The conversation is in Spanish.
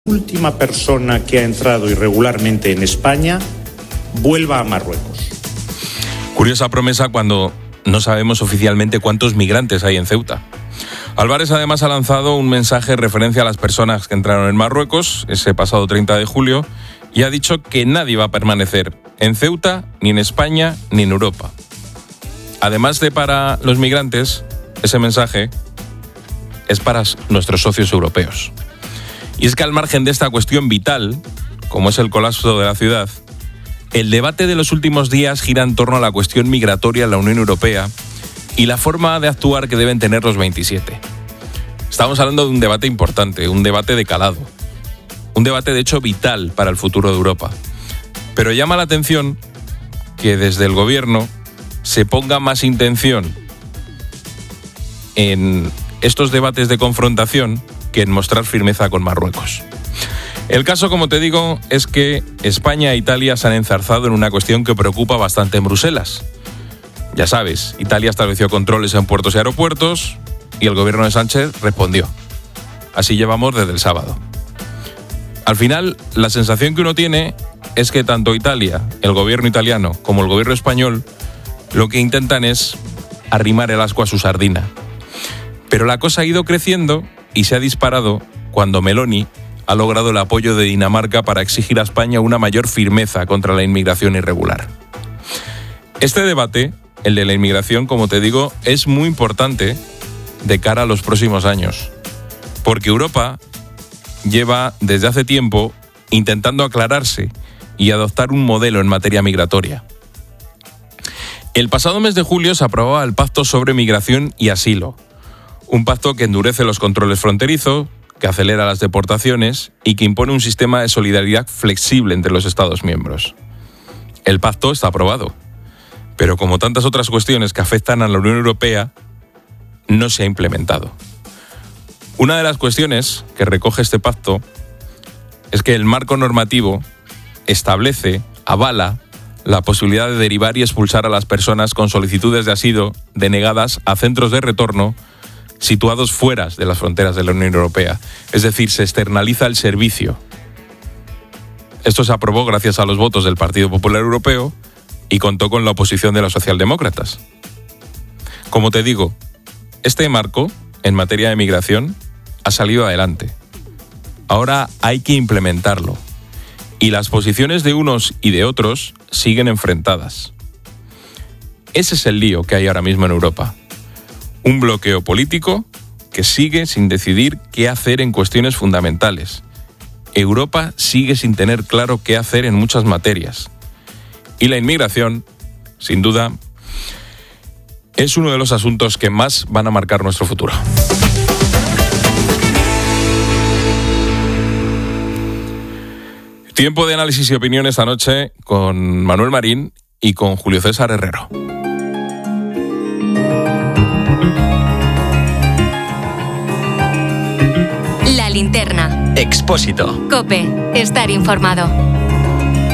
última persona que ha entrado irregularmente en España vuelva a Marruecos. Curiosa promesa cuando no sabemos oficialmente cuántos migrantes hay en Ceuta. Álvarez además ha lanzado un mensaje en referencia a las personas que entraron en Marruecos ese pasado 30 de julio y ha dicho que nadie va a permanecer en Ceuta, ni en España, ni en Europa. Además de para los migrantes, ese mensaje es para nuestros socios europeos. Y es que al margen de esta cuestión vital, como es el colapso de la ciudad, el debate de los últimos días gira en torno a la cuestión migratoria en la Unión Europea y la forma de actuar que deben tener los 27. Estamos hablando de un debate importante, un debate de calado, un debate de hecho vital para el futuro de Europa. Pero llama la atención que desde el gobierno se ponga más intención en estos debates de confrontación que en mostrar firmeza con Marruecos. El caso, como te digo, es que España e Italia se han enzarzado en una cuestión que preocupa bastante en Bruselas. Ya sabes, Italia estableció controles en puertos y aeropuertos y el gobierno de Sánchez respondió. Así llevamos desde el sábado. Al final, la sensación que uno tiene es que tanto Italia, el gobierno italiano, como el gobierno español, lo que intentan es arrimar el ascua a su sardina. Pero la cosa ha ido creciendo y se ha disparado cuando Meloni ha logrado el apoyo de Dinamarca para exigir a España una mayor firmeza contra la inmigración irregular. Este debate, el de la inmigración, como te digo, es muy importante de cara a los próximos años, porque Europa lleva desde hace tiempo intentando aclararse y adoptar un modelo en materia migratoria. El pasado mes de julio se aprobaba el Pacto sobre Migración y Asilo, un pacto que endurece los controles fronterizos, que acelera las deportaciones y que impone un sistema de solidaridad flexible entre los Estados miembros. El pacto está aprobado, pero como tantas otras cuestiones que afectan a la Unión Europea, no se ha implementado. Una de las cuestiones que recoge este pacto es que el marco normativo establece, avala, la posibilidad de derivar y expulsar a las personas con solicitudes de asilo denegadas a centros de retorno situados fuera de las fronteras de la Unión Europea. Es decir, se externaliza el servicio. Esto se aprobó gracias a los votos del Partido Popular Europeo y contó con la oposición de los socialdemócratas. Como te digo, este marco, en materia de migración, ha salido adelante. Ahora hay que implementarlo. Y las posiciones de unos y de otros siguen enfrentadas. Ese es el lío que hay ahora mismo en Europa. Un bloqueo político que sigue sin decidir qué hacer en cuestiones fundamentales. Europa sigue sin tener claro qué hacer en muchas materias. Y la inmigración, sin duda, es uno de los asuntos que más van a marcar nuestro futuro. Tiempo de análisis y opinión esta noche con Manuel Marín y con Julio César Herrero. La linterna. Expósito. COPE. Estar informado.